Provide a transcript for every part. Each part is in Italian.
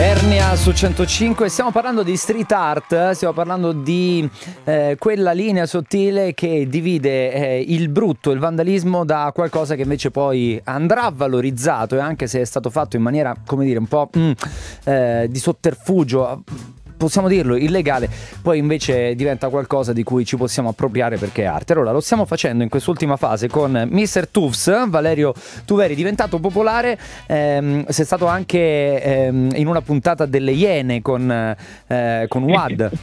Ernia su 105, stiamo parlando di street art, stiamo parlando di quella linea sottile che divide il brutto, il vandalismo da qualcosa che invece poi andrà valorizzato, e anche se è stato fatto in maniera, come dire, un po' di sotterfugio, possiamo dirlo, illegale, poi invece diventa qualcosa di cui ci possiamo appropriare perché è arte. Allora lo stiamo facendo in quest'ultima fase con Mr. Tufs, Valerio Tuveri, diventato popolare, sei stato anche in una puntata delle Iene con Wad,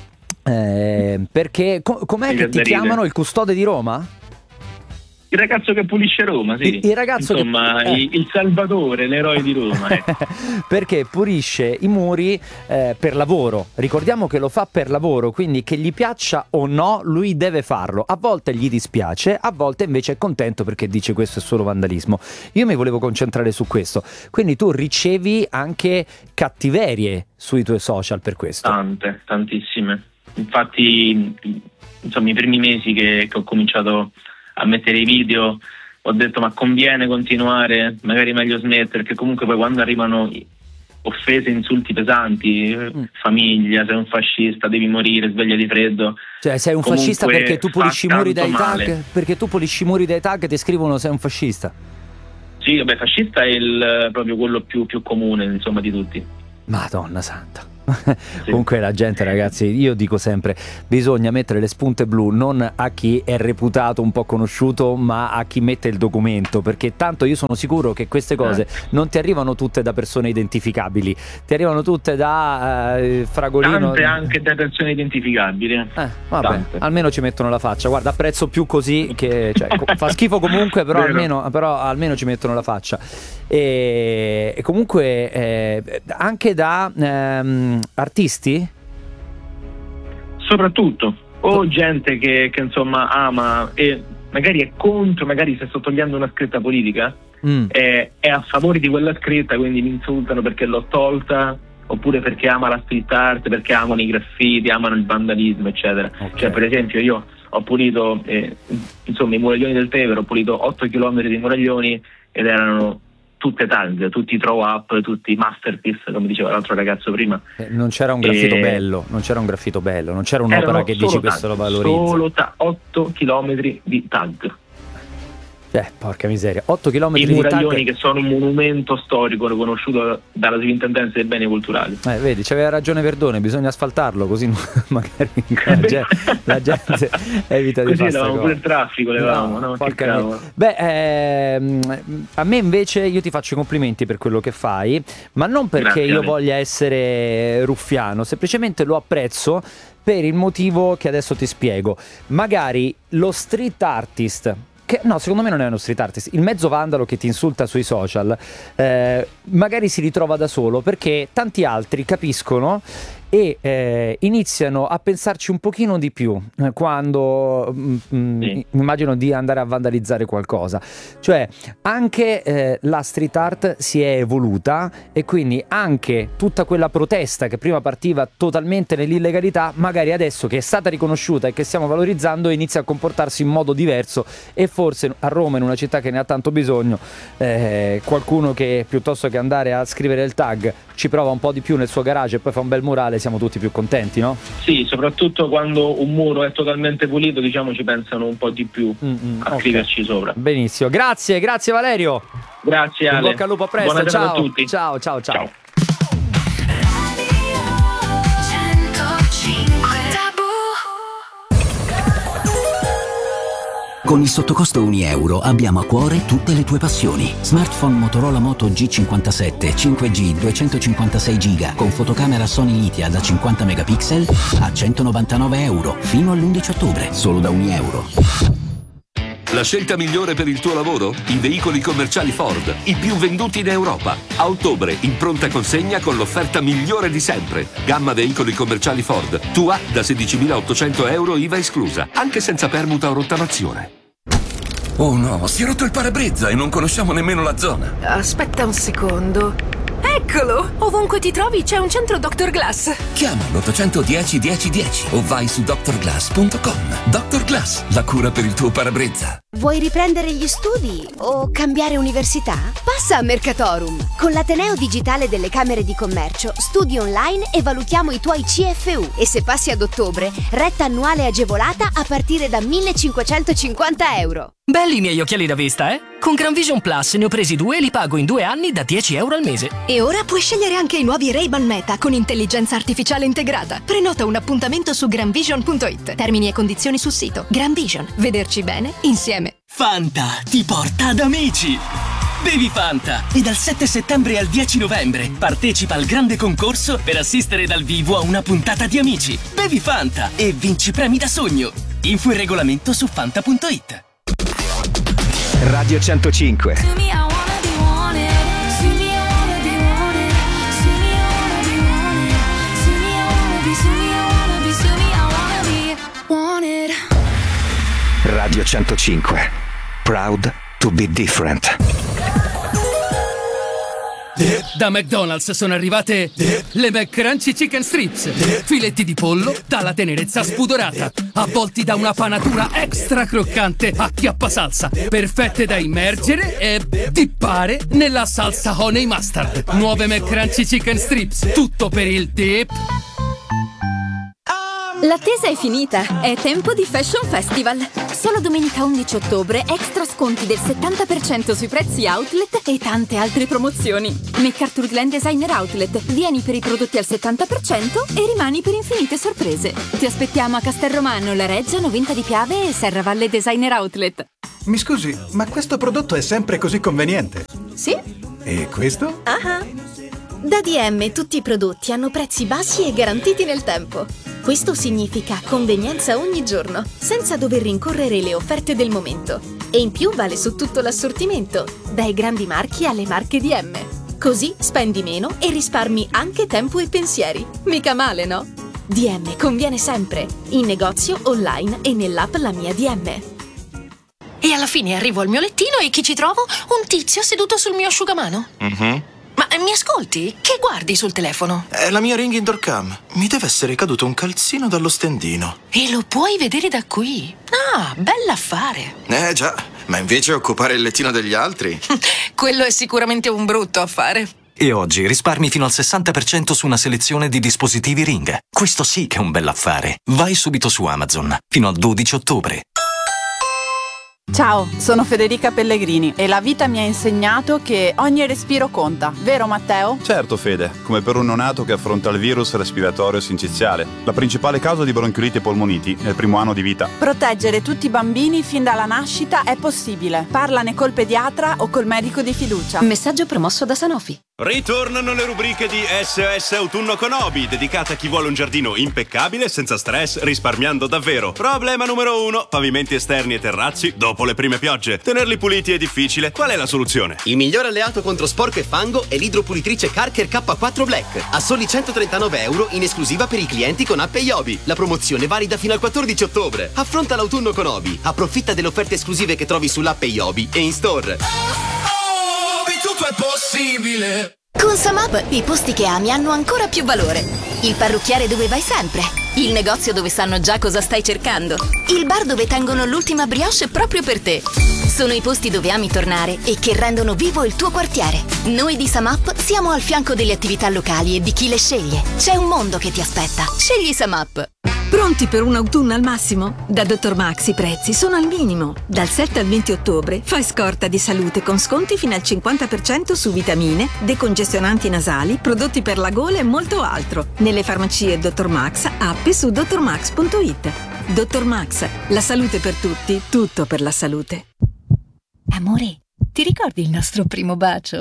perché com'è che ti chiamano, il custode di Roma? Il ragazzo che pulisce Roma, sì. Il ragazzo il salvatore, l'eroe di Roma. Perché pulisce i muri per lavoro. Ricordiamo che lo fa per lavoro, quindi che gli piaccia o no, lui deve farlo. A volte gli dispiace, a volte invece è contento perché dice questo è solo vandalismo. Io mi volevo concentrare su questo. Quindi tu ricevi anche cattiverie sui tuoi social per questo? Tante, tantissime. Infatti, insomma, i primi mesi che ho cominciato a mettere i video ho detto ma conviene continuare, magari meglio smettere, perché comunque poi quando arrivano offese, insulti pesanti, famiglia, sei un fascista, devi morire, sveglia di freddo, cioè sei un fascista perché tu pulisci i muri dai tag, perché tu pulisci i muri dai tag e ti scrivono sei un fascista. Sì, vabbè, fascista è proprio quello più comune, insomma, di tutti. Madonna santa. Sì. Comunque la gente, ragazzi, io dico sempre, bisogna mettere le spunte blu non a chi è reputato un po' conosciuto, ma a chi mette il documento, perché tanto io sono sicuro che queste cose non ti arrivano tutte da persone identificabili, ti arrivano tutte da Fragolino. Tante anche da persone identificabili. Vabbè, tante. Almeno ci mettono la faccia, guarda, apprezzo più così, che cioè, fa schifo comunque, però almeno ci mettono la faccia. E comunque anche da artisti? Soprattutto, o gente che insomma ama e magari è contro, magari se sto togliendo una scritta politica, è a favore di quella scritta, quindi mi insultano perché l'ho tolta, oppure perché ama la street art, perché amano i graffiti, amano il vandalismo, eccetera. Okay. Cioè, per esempio, io ho pulito insomma i muraglioni del Tevere, ho pulito 8 km di muraglioni ed erano tutte tag, tutti throw up, tutti masterpiece, come diceva l'altro ragazzo prima. Non c'era un graffito bello, non c'era un'opera che dici questo lo valorizza. Solo 8 chilometri di tag. Porca miseria, 8 km di tag. I muraglioni che sono un monumento storico riconosciuto dalla Sovrintendenza dei Beni Culturali. Vedi, c'aveva ragione Verdone, bisogna asfaltarlo così magari la gente evita di fare così pure il traffico, no, a me invece, io ti faccio i complimenti per quello che fai, ma non perché io voglia essere ruffiano, semplicemente lo apprezzo per il motivo che adesso ti spiego. Magari lo street artist, che no, secondo me non è uno street artist, il mezzo vandalo che ti insulta sui social, magari si ritrova da solo perché tanti altri capiscono e iniziano a pensarci un pochino di più quando immagino di andare a vandalizzare qualcosa. Cioè anche la street art si è evoluta e quindi anche tutta quella protesta che prima partiva totalmente nell'illegalità, magari adesso che è stata riconosciuta e che stiamo valorizzando, inizia a comportarsi in modo diverso, e forse a Roma, in una città che ne ha tanto bisogno, qualcuno che piuttosto che andare a scrivere il tag ci prova un po' di più nel suo garage e poi fa un bel murale, siamo tutti più contenti, no? Sì, soprattutto quando un muro è totalmente pulito, diciamo, ci pensano un po' di più a scriverci sopra. Benissimo, grazie Valerio. Grazie Ale. In bocca al lupo, a presto. Buonasera ciao a tutti. Ciao. Con il sottocosto €1 abbiamo a cuore tutte le tue passioni. Smartphone Motorola Moto G57 5G 256 GB con fotocamera Sony Litia da 50 megapixel a €199 fino all'11 ottobre, solo da €1. La scelta migliore per il tuo lavoro? I veicoli commerciali Ford, i più venduti in Europa. A ottobre, in pronta consegna con l'offerta migliore di sempre. Gamma veicoli commerciali Ford, tua da €16.800 IVA esclusa, anche senza permuta o rottamazione. Oh no, si è rotto il parabrezza e non conosciamo nemmeno la zona. Aspetta un secondo. Eccolo! Ovunque ti trovi c'è un centro Dr. Glass. Chiama l'810 1010 o vai su drglass.com. Dr. Glass, la cura per il tuo parabrezza. Vuoi riprendere gli studi o cambiare università? Passa a Mercatorum. Con l'Ateneo Digitale delle Camere di Commercio studi online e valutiamo i tuoi CFU. E se passi ad ottobre, retta annuale agevolata a partire da 1.550 euro. Belli i miei occhiali da vista, eh? Con Gran Vision Plus ne ho presi 2 e li pago in 2 anni da 10 euro al mese. E ora puoi scegliere anche i nuovi Ray-Ban Meta con intelligenza artificiale integrata. Prenota un appuntamento su granvision.it. Termini e condizioni sul sito. Gran Vision. Vederci bene insieme. Fanta ti porta ad amici! Bevi Fanta e dal 7 settembre al 10 novembre partecipa al grande concorso per assistere dal vivo a una puntata di Amici. Bevi Fanta e vinci premi da sogno. Info e regolamento su fanta.it. Radio 105. Radio 105. Proud to be different. Da McDonald's sono arrivate le McCrunchy Chicken Strips. Filetti di pollo dalla tenerezza spudorata, avvolti da una panatura extra croccante a chiappasalsa, perfette da immergere e dippare nella salsa honey mustard. Nuove McCrunchy Chicken Strips, tutto per il dip. L'attesa è finita, è tempo di Fashion Festival. Solo domenica 11 ottobre extra sconti del 70% sui prezzi outlet e tante altre promozioni. MacArthur Glen Designer Outlet. Vieni per i prodotti al 70% e rimani per infinite sorprese. Ti aspettiamo a Castelromano, La Reggia, Novinta di Piave e Serravalle Designer Outlet. Mi scusi, ma questo prodotto è sempre così conveniente? Sì. E questo? Ah. Da DM tutti i prodotti hanno prezzi bassi e garantiti nel tempo. Questo significa convenienza ogni giorno, senza dover rincorrere le offerte del momento. E in più vale su tutto l'assortimento, dai grandi marchi alle marche DM. Così spendi meno e risparmi anche tempo e pensieri. Mica male, no? DM conviene sempre, in negozio, online e nell'app La Mia DM. E alla fine arrivo al mio lettino e chi ci trovo? Un tizio seduto sul mio asciugamano. Ma mi ascolti? Che guardi sul telefono? È la mia Ring Indoor Cam. Mi deve essere caduto un calzino dallo stendino. E lo puoi vedere da qui? Ah, bell'affare. Già, ma invece occupare il lettino degli altri? Quello è sicuramente un brutto affare. E oggi risparmi fino al 60% su una selezione di dispositivi Ring. Questo sì che è un bell'affare. Vai subito su Amazon, fino al 12 ottobre. Ciao, sono Federica Pellegrini e la vita mi ha insegnato che ogni respiro conta, vero Matteo? Certo Fede, come per un neonato che affronta il virus respiratorio sinciziale, la principale causa di bronchiolite e polmoniti nel primo anno di vita. Proteggere tutti i bambini fin dalla nascita è possibile. Parlane col pediatra o col medico di fiducia. Messaggio promosso da Sanofi. Ritornano le rubriche di SOS Autunno con Obi, dedicata a chi vuole un giardino impeccabile, senza stress, risparmiando davvero. Problema numero 1, pavimenti esterni e terrazzi dopo le prime piogge. Tenerli puliti è difficile. Qual è la soluzione? Il migliore alleato contro sporco e fango è l'idropulitrice Karcher K4 Black. A soli €139 in esclusiva per i clienti con app Obi. La promozione è valida fino al 14 ottobre. Affronta l'autunno con Obi. Approfitta delle offerte esclusive che trovi sull'app Obi e in store. Tutto è possibile. Con SumUp i posti che ami hanno ancora più valore. Il parrucchiere dove vai sempre. Il negozio dove sanno già cosa stai cercando. Il bar dove tengono l'ultima brioche proprio per te. Sono i posti dove ami tornare e che rendono vivo il tuo quartiere. Noi di SumUp siamo al fianco delle attività locali e di chi le sceglie. C'è un mondo che ti aspetta. Scegli SumUp. Pronti per un autunno al massimo? Da Dr. Max i prezzi sono al minimo. Dal 7 al 20 ottobre fai scorta di salute con sconti fino al 50% su vitamine, decongestionanti nasali, prodotti per la gola e molto altro. Nelle farmacie Dr. Max, app e su drmax.it. Dr. Max, la salute per tutti, tutto per la salute. Amore, ti ricordi il nostro primo bacio?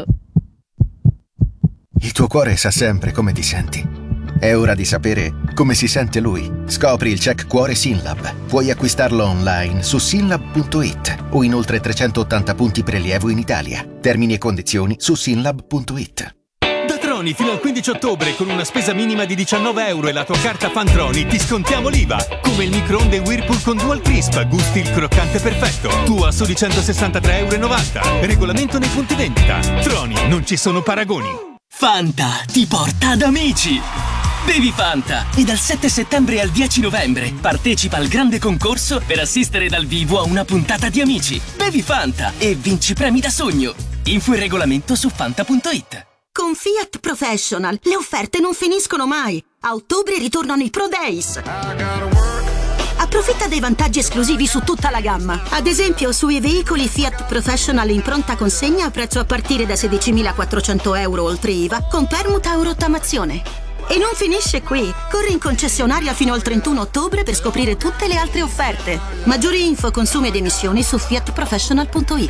Il tuo cuore sa sempre come ti senti. È ora di sapere come si sente lui. Scopri il check cuore Synlab. Puoi acquistarlo online su synlab.it o in oltre 380 punti prelievo in Italia. Termini e condizioni su synlab.it. Da Troni fino al 15 ottobre con una spesa minima di €19 e la tua carta Fantroni ti scontiamo l'IVA. Come il microonde Whirlpool con Dual Crisp, gusti il croccante perfetto. Tu a soli €163,90. Regolamento nei punti vendita. Troni, non ci sono paragoni. Fanta ti porta ad Amici. Bevi Fanta! E dal 7 settembre al 10 novembre partecipa al grande concorso per assistere dal vivo a una puntata di Amici. Bevi Fanta e vinci premi da sogno. Info e regolamento su fanta.it. Con Fiat Professional le offerte non finiscono mai. A ottobre ritornano i Pro Days. Approfitta dei vantaggi esclusivi su tutta la gamma. Ad esempio sui veicoli Fiat Professional in pronta consegna a prezzo a partire da 16.400 euro oltre IVA con permuta o rottamazione. E non finisce qui. Corri in concessionaria fino al 31 ottobre per scoprire tutte le altre offerte. Maggiori info, consumi ed emissioni su fiatprofessional.it.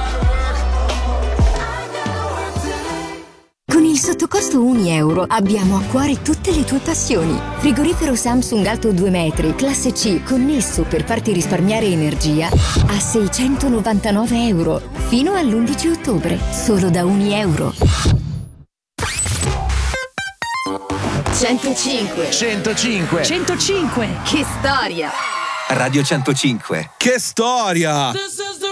Con il sottocosto €1 abbiamo a cuore tutte le tue passioni. Frigorifero Samsung alto 2 metri, classe C, connesso per farti risparmiare energia a €699 fino all'11 ottobre, solo da €1. 105. 105. 105. Che storia! Radio 105. Che storia! This is